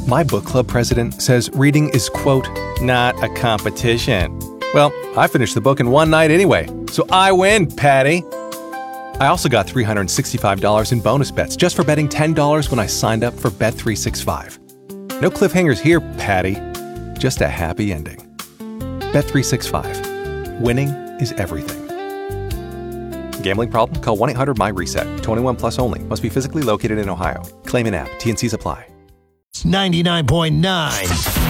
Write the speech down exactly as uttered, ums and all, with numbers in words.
My book club president says reading is, quote, not a competition. Well, I finished the book in one night anyway, so I win, Patty. I also got three hundred sixty-five dollars in bonus bets just for betting ten dollars when I signed up for Bet three sixty-five. No cliffhangers here, Patty. Just a happy ending. Bet three sixty-five. Winning is everything. Gambling problem? Call one eight hundred my reset. twenty-one plus only. Must be physically located in Ohio. Claim an app. T and Cs apply. ninety-nine point nine